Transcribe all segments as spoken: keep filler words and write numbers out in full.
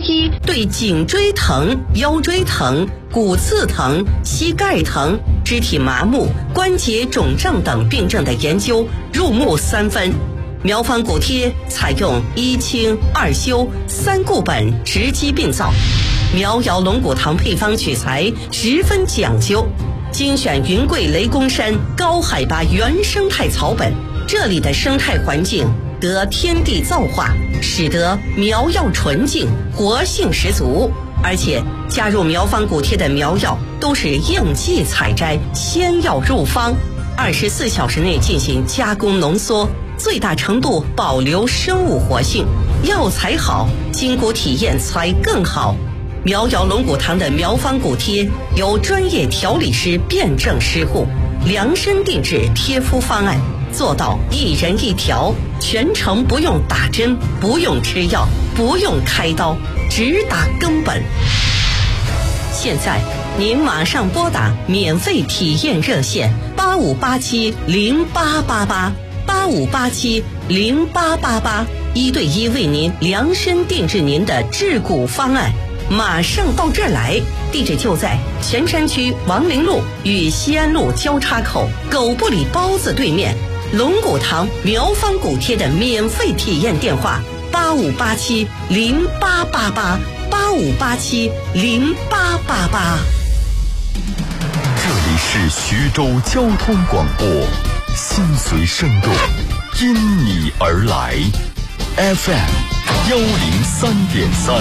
一对颈椎疼、腰椎疼、骨刺疼、膝盖疼、肢体麻木、关节肿胀等病症的研究入木三分。苗方骨贴采用一清二修三固本直击病灶，苗瑶龙骨糖配方取材十分讲究，精选云贵雷公山高海拔原生态草本，这里的生态环境得天地造化，使得苗药纯净，活性十足。而且加入苗方骨贴的苗药都是应季采摘，鲜药入方，二十四小时内进行加工浓缩，最大程度保留生物活性。药材好，筋骨体验才更好。苗瑶龙骨糖的苗方骨贴由专业调理师辨证施护，量身定制贴敷方案，做到一人一条，全程不用打针，不用吃药，不用开刀，只打根本。现在您马上拨打免费体验热线八五八七零八八八八五八七零八八八，一对一为您量身定制您的治骨方案，马上到这儿来。地址就在泉山区王陵路与西安路交叉口狗不理包子对面。龙骨糖苗方骨贴的免费体验电话八五八七零八八八八五八七零八八八。 这里是徐州交通广播，心随声动，因你而来 F M 幺零三点三。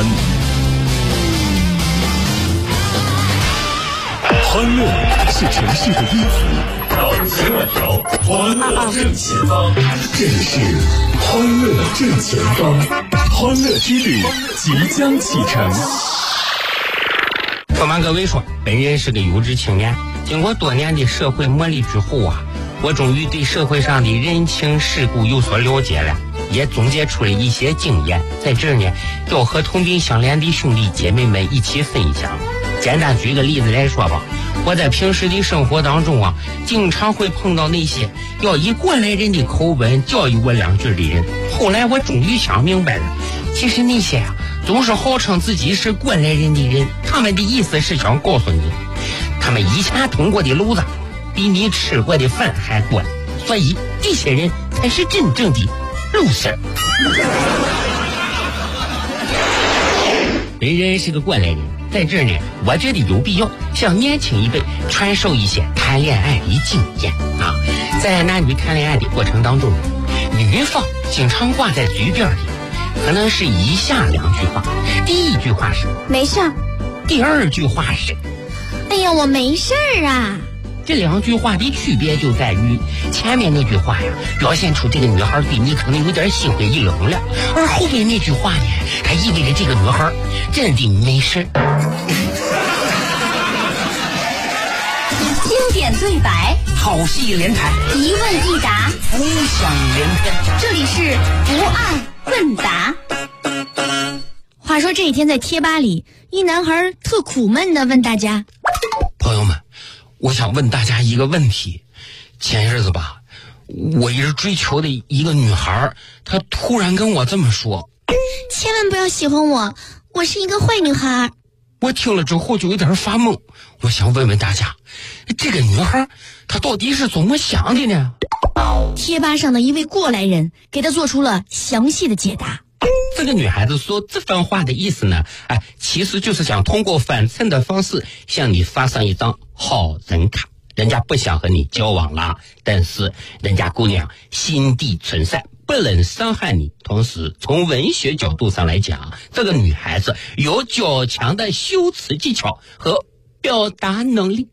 欢乐是城市的衣服，绕千万条，欢乐正前方。这里是欢乐正前方，欢乐之旅即将启程。 不瞒各位说，本人是个有志青年，经过多年的社会磨砺之后啊，我终于对社会上的人情世故有所了解了，也总结出了一些经验，在这儿呢要和同病相怜的兄弟姐妹们一起分享。简单举个例子来说吧，我在平时的生活当中啊，经常会碰到那些要以过来人的口吻教育我两句的人。后来我终于想明白了，其实那些啊总是号称自己是过来人的人，他们的意思是想告诉你，他们以前通过的路子比你吃过的饭还多，所以这些人才是真正的路神。本人是个过来人，在这儿呢，我觉得有必要向年轻一辈传授一些谈恋爱的经验啊。在男女谈恋爱的过程当中，女方经常挂在嘴边的可能是以下两句话。第一句话是没事儿， 第二句话是哎呀我没事儿啊。 这两句话的区别就在于，前面那句话呀表现出这个女孩对你可能有点心灰意冷了，而后面那句话呢，它意味着这个女孩真的没事。 经典对白， 好戏连台， 一问一答， 浮想联翩。 这里是不爱问答。话说这几天在贴吧里，一男孩特苦闷的问大家， 朋友们，我想问大家一个问题，前日子吧，我一直追求的一个女孩，她突然跟我这么说， 千万不要喜欢我，我是一个坏女孩。 我听了之后就有点发懵，我想问问大家，这个女孩她到底是怎么想的呢？ 贴吧上的一位过来人给她做出了详细的解答。 这个女孩子说这番话的意思呢，哎，其实就是想通过反衬的方式向你发上一张好人卡，人家不想和你交往了，但是人家姑娘心地纯善，不能伤害你。同时从文学角度上来讲，这个女孩子有较强的修辞技巧和表达能力。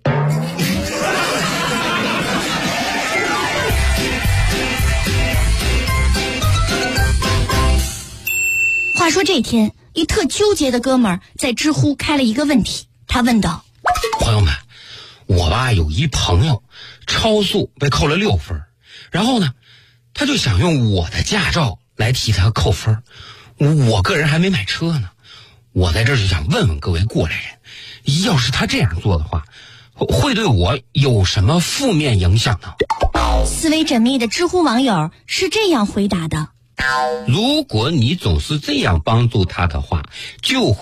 话说这天，一特纠结的哥们儿在知乎开了一个问题，他问道， 朋友们，我吧有一朋友超速被扣了六分，然后呢他就想用我的驾照来替他扣分，我个人还没买车呢，我在这就想问问各位过来人，要是他这样做的话，会对我有什么负面影响呢？ 思维缜密的知乎网友是这样回答的， 如果你总是这样帮助他的话，就